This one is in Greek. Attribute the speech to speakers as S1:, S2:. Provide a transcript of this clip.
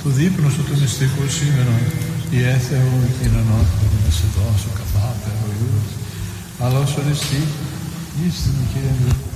S1: του δείπνου σου του μυστικού σήμερα, η έθεο κοινωνότητα να σε δώσω καθάπερ ο Υιός, αλλά ως οριστή, ίστην Κύριε